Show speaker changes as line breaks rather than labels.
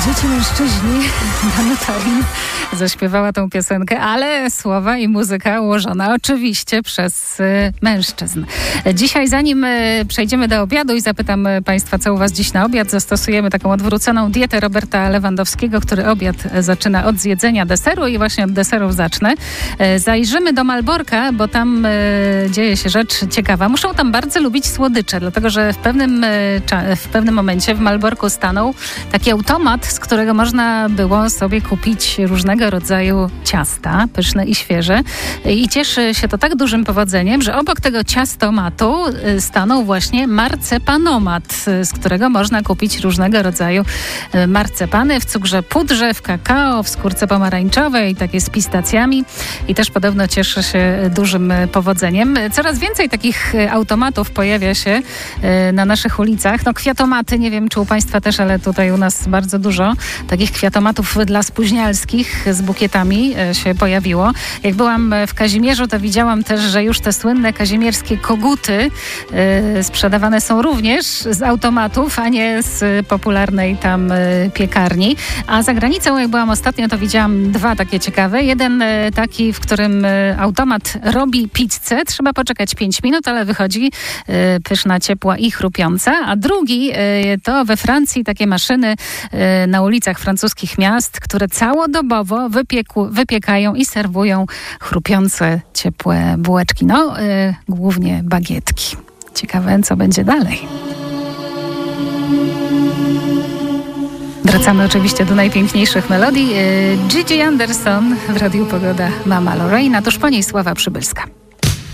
Dzieci mężczyźni, Danuta Rin zaśpiewała tą piosenkę, ale słowa i muzyka ułożona oczywiście przez mężczyzn. Dzisiaj, zanim przejdziemy do obiadu i zapytam Państwa, co u Was dziś na obiad, zastosujemy taką odwróconą dietę Roberta Lewandowskiego, który obiad zaczyna od zjedzenia deseru i właśnie od deserów zacznę. Zajrzymy do Malborka, bo tam dzieje się rzecz ciekawa. Muszą tam bardzo lubić słodycze, dlatego że w pewnym momencie w Malborku stanął taki automat, z którego można było sobie kupić różnego rodzaju ciasta, pyszne i świeże. I cieszy się to tak dużym powodzeniem, że obok tego ciastomatu stanął właśnie marcepanomat, z którego można kupić różnego rodzaju marcepany w cukrze pudrze, w kakao, w skórce pomarańczowej, takie z pistacjami. I też podobno cieszy się dużym powodzeniem. Coraz więcej takich automatów pojawia się na naszych ulicach. No kwiatomaty, nie wiem czy u Państwa też, ale tutaj u nas bardzo dużo takich kwiatomatów dla spóźnialskich z bukietami się pojawiło. Jak byłam w Kazimierzu, to widziałam też, że już te słynne kazimierskie koguty sprzedawane są również z automatów, a nie z popularnej tam piekarni. A za granicą, jak byłam ostatnio, to widziałam dwa takie ciekawe. Jeden taki, w którym automat robi pizzę. Trzeba poczekać 5 minut, ale wychodzi pyszna, ciepła i chrupiąca. A drugi to we Francji takie maszyny na ulicach francuskich miast, które całodobowo wypiekają i serwują chrupiące, ciepłe bułeczki. No, głównie bagietki. Ciekawe, co będzie dalej. Wracamy oczywiście do najpiękniejszych melodii. Gigi Anderson w Radiu Pogoda, Mama Lorraine, a tuż po niej Sława Przybylska.